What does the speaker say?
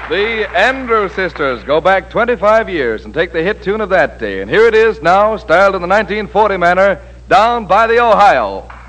The Andrews Sisters go back 25 years and take the hit tune of that day. And here it is now, styled in the 1940 manner, Down by the Ohio.